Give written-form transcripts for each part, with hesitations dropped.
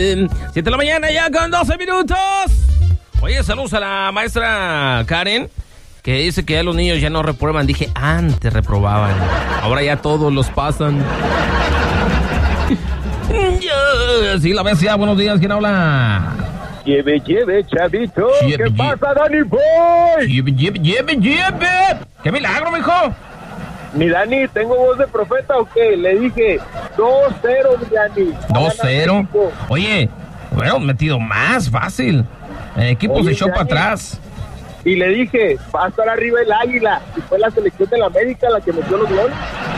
7 de la mañana ya con 12 minutos. Oye, saludos a la maestra Karen, que dice que ya los niños ya no reprueban. Dije, antes reprobaban, ahora ya todos los pasan. Sí, la bestia, buenos días, ¿quién habla? Lleve, chavito. ¿Qué pasa, Dani Boy? Lleve. ¡Qué milagro, mijo! Mi Dani, ¿tengo voz de profeta o qué? Le dije 2-0, mi Dani. 2-0. Oye, bueno, metido más fácil. El equipo se echó para atrás. Y le dije, va a estar arriba el Águila. Y fue la selección de la América la que metió los goles.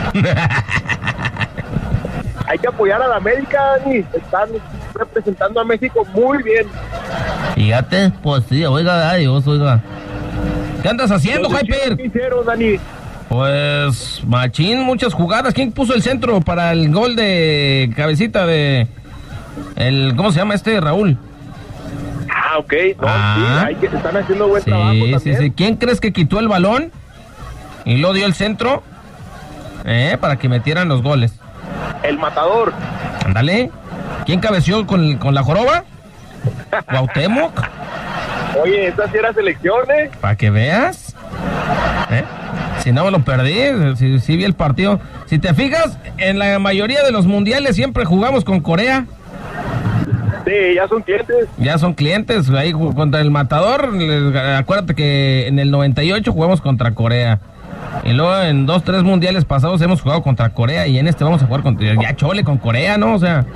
Hay que apoyar a la América, Dani. Están representando a México muy bien. Fíjate, pues sí, oiga, adiós, oiga. ¿Qué andas haciendo, Hyper? ¿Qué hicieron, Dani? Pues, machín, muchas jugadas. ¿Quién puso el centro para el gol de cabecita de... ¿cómo se llama Raúl? Ah, ok. No, sí, están haciendo buen trabajo también. Sí. ¿Quién crees que quitó el balón y lo dio el centro? Para que metieran los goles. El matador. Ándale. ¿Quién cabeció con la joroba? ¿Cuauhtémoc? Oye, esa sí era selección, Para que veas. Si no me lo perdí, si vi el partido. Si te fijas, en la mayoría de los mundiales siempre jugamos con Corea. Sí, ya son clientes. Ya son clientes, ahí contra el matador. Acuérdate que en el 98 jugamos contra Corea. Y luego en 2-3 mundiales pasados hemos jugado contra Corea. Y en este vamos a jugar contra... Ya chole con Corea, ¿no? O sea...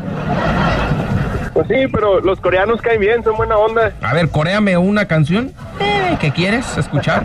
Pues sí, pero los coreanos caen bien, son buena onda. A ver, coréame una canción. ¿Qué quieres escuchar?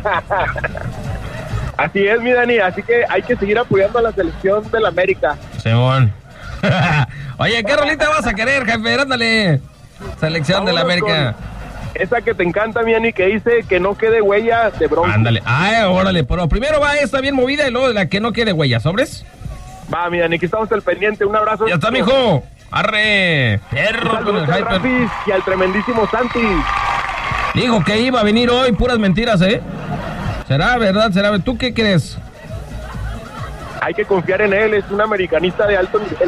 Así es, mi Dani, así que hay que seguir apoyando a la selección de la América. Simón. Oye, ¿qué rolita vas a querer, jefe? Ándale. Selección de la América. Esa que te encanta, mi Dani, que dice que no quede huella de Bronco. Ándale. Órale, pero primero va esta bien movida y luego la que no quede huella, ¿sobres? Va, mi Dani, aquí estamos al pendiente, un abrazo. Ya está, mijo. Arre, perro con el Hyper. Y al tremendísimo Santi. Dijo que iba a venir hoy, puras mentiras, ¿Será verdad? ¿Tú qué crees? Hay que confiar en él, es un americanista de alto nivel.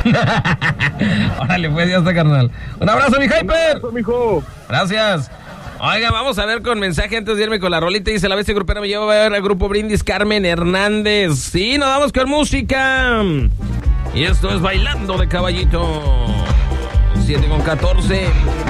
Órale, pues, ya está, carnal. Un abrazo, mi Hyper. Un abrazo, mijo. Gracias. Oiga, vamos a ver con mensaje antes de irme con la rolita. Dice, la bestia grupera me lleva a ver al grupo Brindis, Carmen Hernández. Sí, nos vamos con música. Y esto es Bailando de Caballito. 7:14.